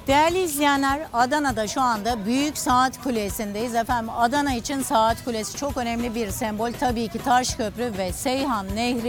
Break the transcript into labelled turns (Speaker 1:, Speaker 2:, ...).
Speaker 1: Değerli izleyenler, Adana'da şu anda Büyük Saat Kulesi'ndeyiz. Efendim, Adana için Saat Kulesi çok önemli bir sembol. Tabii ki Taşköprü ve Seyhan Nehri